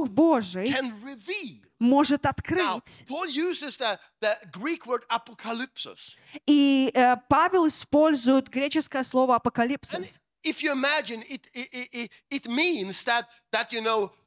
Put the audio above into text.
Дух Божий can reveal. может Now, открыть. Paul uses the Greek word apocalypsis. И Павел использует греческое слово And апокалипсис. if you imagine, it means that